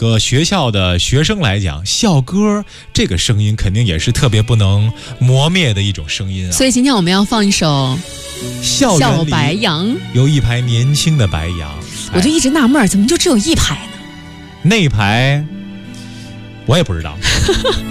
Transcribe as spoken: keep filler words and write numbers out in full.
个学校的学生来讲，校歌这个声音肯定也是特别不能磨灭的一种声音啊。 所以今天我们要放一首校园里小白杨， 有一排年轻的白杨。 我就一直纳闷，怎么就只有一排呢？ 那一排我也不知道